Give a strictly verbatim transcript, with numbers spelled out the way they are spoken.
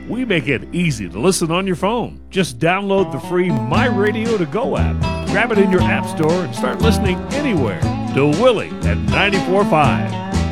We make it easy to listen on your phone. Just download the free My Radio to Go app. Grab it in your app store and start listening anywhere to Willie at ninety-four point five.